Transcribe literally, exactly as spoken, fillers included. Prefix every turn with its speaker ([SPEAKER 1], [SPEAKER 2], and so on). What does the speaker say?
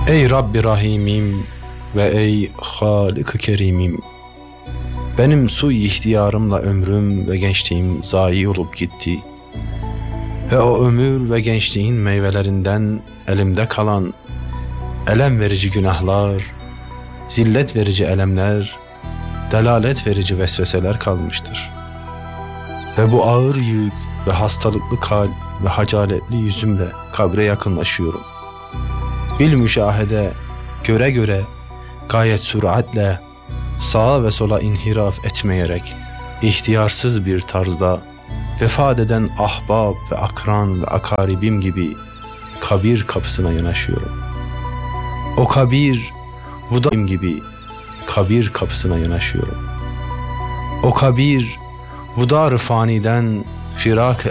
[SPEAKER 1] Ey Rabbi Rahimim ve ey Halik-ı Kerimim, benim sui ihtiyarımla ömrüm ve gençliğim zayi olup gitti ve o ömür ve gençliğin meyvelerinden elimde kalan elem verici günahlar, zillet verici elemler, delalet verici vesveseler kalmıştır. Ve bu ağır yük ve hastalıklı kalp ve hacaletli yüzümle kabre yakınlaşıyorum. Bil müşahede, göre göre, gayet süratle, sağa ve sola inhiraf etmeyerek, ihtiyarsız bir tarzda, vefat eden ahbab ve akran ve akaribim gibi kabir kapısına yanaşıyorum. O kabir, vudaim gibi kabir kapısına yanaşıyorum. O kabir, vudar-ı faniden firak